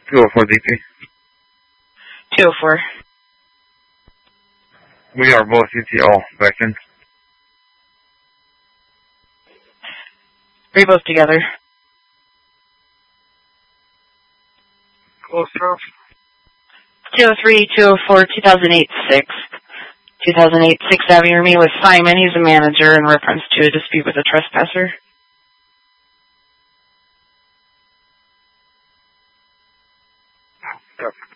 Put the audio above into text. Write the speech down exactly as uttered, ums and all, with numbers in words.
two oh four D P. two oh four. We are both U T L back in. Are you both together? Close enough. two oh three, two oh four, two thousand eight, six. two thousand eight, sixth Avenue, me with Simon. He's a manager in reference to a dispute with a trespasser. Copy.